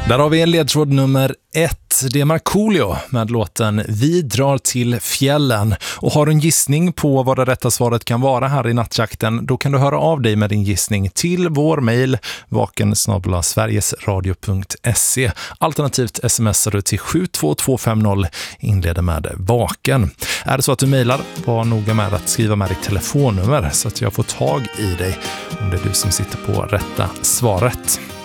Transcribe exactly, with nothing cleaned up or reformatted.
Där har vi en ledtråd nummer ett. Det är Markoolio med låten Vi drar till fjällen. Och har du en gissning på vad det rätta svaret kan vara här i nattjakten, då kan du höra av dig med din gissning till vår mejl vaken snabel-a sverigesradio punkt se. Alternativt smsar du till sju två två fem noll, inleder med vaken. Är det så att du mejlar, var noga med att skriva med ditt telefonnummer så att jag får tag i dig om det är du som sitter på rätta svaret.